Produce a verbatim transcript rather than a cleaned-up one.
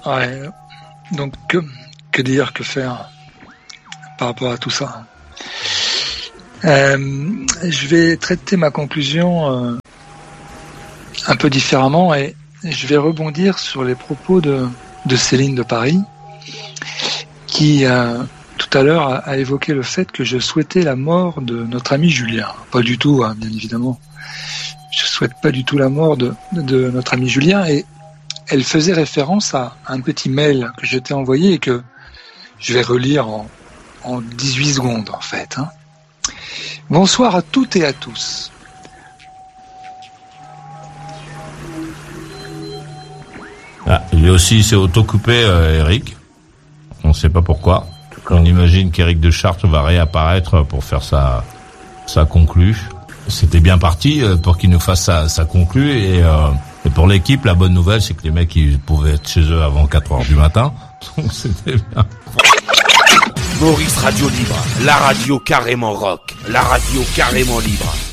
Ouais. Donc, que, que dire, que faire par rapport à tout ça? euh, Je vais traiter ma conclusion euh, un peu différemment et je vais rebondir sur les propos de, de Céline de Paris qui, euh, tout à l'heure, a, a évoqué le fait que je souhaitais la mort de notre ami Julien. Pas du tout, hein, bien évidemment. Je souhaite pas du tout la mort de, de notre ami Julien et elle faisait référence à un petit mail que je t'ai envoyé et que je vais relire en, en dix-huit secondes en fait. Hein. Bonsoir à toutes et à tous. Ah, lui aussi s'est auto-coupé, euh, Eric. On ne sait pas pourquoi. On imagine qu'Éric de Chartres va réapparaître pour faire sa, sa conclue. C'était bien parti pour qu'il nous fasse sa, sa conclue et... Euh, Et pour l'équipe, la bonne nouvelle, c'est que les mecs, ils pouvaient être chez eux avant quatre heures du matin. Donc c'était bien. Maurice Radio Libre, la radio carrément rock, la radio carrément libre.